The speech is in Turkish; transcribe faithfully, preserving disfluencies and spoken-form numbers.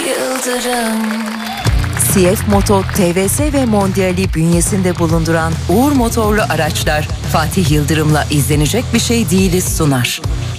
Yıldırım. C F Moto, T V S ve Mondial'i bünyesinde bulunduran Uğur Motorlu Araçlar, Fatih Yıldırım'la izlenecek bir şey değiliz sunar.